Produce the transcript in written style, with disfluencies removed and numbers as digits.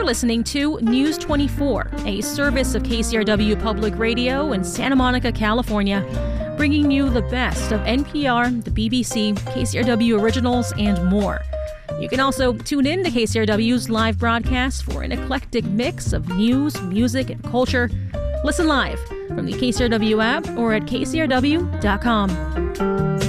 listening to News 24, a service of KCRW Public Radio in Santa Monica, California, bringing you the best of NPR, the BBC, KCRW Originals, and more. You can also tune in to KCRW's live broadcast for an eclectic mix of news, music, and culture. Listen live from the KCRW app or at kcrw.com.